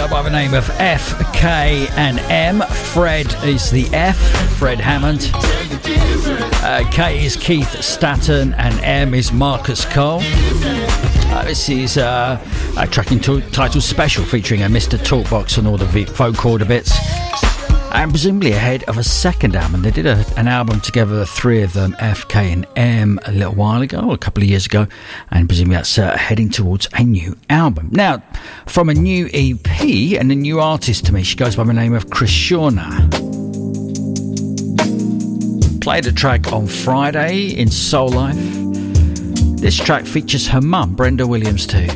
By the name of F, K and M. Fred is the F, Fred Hammond. K is Keith Statten and M is Marcus Cole. This is a tracking title special featuring a Mr. Talkbox and all the folk order bits. And presumably ahead of a second album. They did an album together, the three of them, F, K and M, a little while ago, a couple of years ago, and presumably that's heading towards a new album. Now, from a new EP and a new artist to me, she goes by the name of Krishna. Played a track on Friday in Soul Life. This track features her mum, Brenda Williams, too.